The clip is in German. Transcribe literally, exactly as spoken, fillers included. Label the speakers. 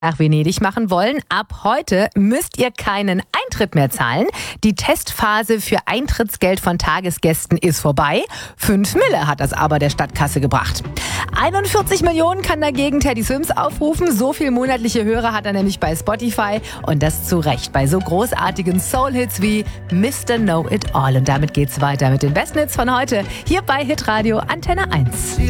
Speaker 1: nach Venedig machen wollen. Ab heute müsst ihr keinen Eintritt mehr zahlen. Die Testphase für Eintrittsgeld von Tagesgästen ist vorbei. Fünf Mille hat das aber der Stadtkasse gebracht. einundvierzig Millionen kann dagegen Teddy Swims aufrufen. So viel monatliche Hörer hat er nämlich bei Spotify. Und das zu Recht bei so großartigen Soul-Hits wie Mister Know It All. Und damit geht's weiter mit den besten Hits von heute. Hier bei Hitradio Antenne eins.